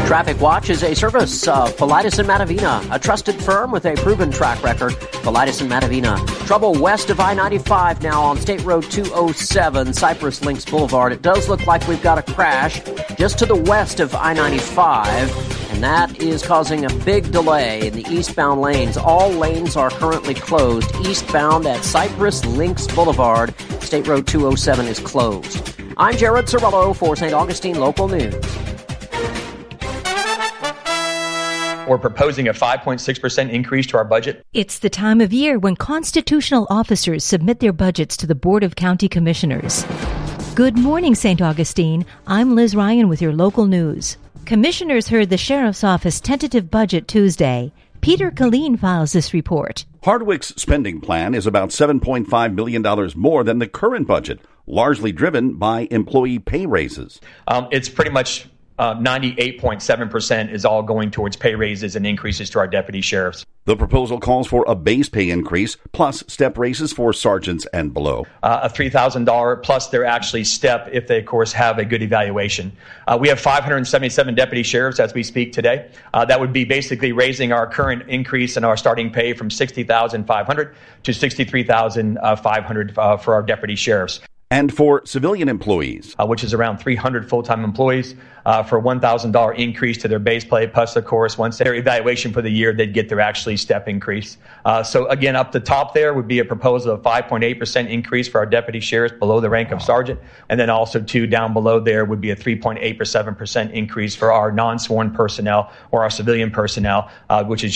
Traffic Watch is a service of Paulides and Matavina, a trusted firm with a proven track record. Paulides and Matavina. Trouble west of I-95 now on State Road 207, Cypress Links Boulevard. It does look like we've got a crash just to the west of I-95, and that is causing a big delay in the eastbound lanes. All lanes are currently closed. Eastbound at Cypress Links Boulevard, State Road 207 is closed. I'm Jared Cerullo for St. Augustine Local News. We're proposing a 5.6% increase to our budget. It's the time of year when constitutional officers submit their budgets to the Board of County Commissioners. Good morning, St. Augustine. I'm Liz Ryan with your local news. Commissioners heard the Sheriff's Office tentative budget Tuesday. Peter Killeen files this report. Hardwick's spending plan is about $7.5 million more than the current budget, largely driven by employee pay raises. It's pretty much 98.7% is all going towards pay raises and increases to our deputy sheriffs. The proposal calls for a base pay increase plus step raises for sergeants and below. A $3,000 plus their actually step if they, of course, have a good evaluation. We have 577 deputy sheriffs as we speak today. That would be basically raising our current increase in our starting pay from $60,500 to $63,500 for our deputy sheriffs. And for civilian employees, which is around 300 full-time employees, for a $1,000 increase to their base pay, plus, of course, once their evaluation for the year, they'd get their actually step increase. So, again, up the top there would be a proposal of 5.8% increase for our deputy sheriffs below the rank of sergeant. And then also, too, down below there would be a 3.87% increase for our non-sworn personnel or our civilian personnel, which is